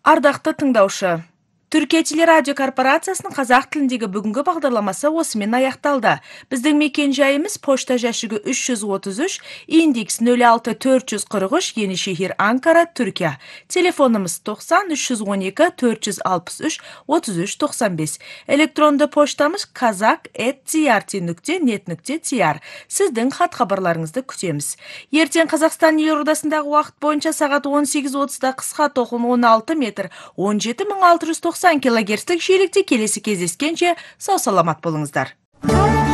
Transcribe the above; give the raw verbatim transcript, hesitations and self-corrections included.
Ардақты тыңдаушы. Түркия телерадио корпорациясының қазақ тіліндегі бүгінгі бағдарламасы осымен аяқталды. Біздің мекен жайымыз почта жәшігі үш жүз отыз үш, индекс нөл алты төрт жүз қырық үш, Енişehir, Анкара, Түркия. Телефонымыз тоқсан үш жүз он екі төрт жүз алпыс үш отыз үш тоқсан бес. Электронды поштамыз kazak et trt нүкте нет нүкте tr. Сіздің хат хабарларыңызды күтеміз. Ертең Қазақстан елордасындағы уақыт бойынша сағат он сегіз отызда қысқа тоқым он алты метр он жеті мың алты жүз тоқсан килогерцтік жиілікте келесі кездескенше сау саламат болыңыздар.